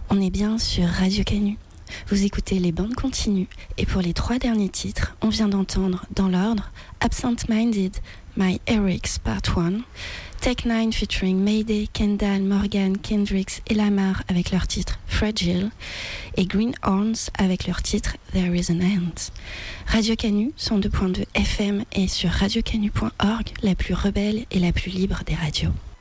On est bien sur Radio Canu. Vous écoutez les bandes continues et pour les 3 derniers titres, on vient d'entendre dans l'ordre Absent Minded, My Erics Part 1, Tech 9 featuring Mayday, Kendall, Morgan, Kendricks et Lamar avec leur titre Fragile et Green Horns avec leur titre There Is an End. Radio Canu, 102.2 FM et sur radiocanu.org, la plus rebelle et la plus libre des radios.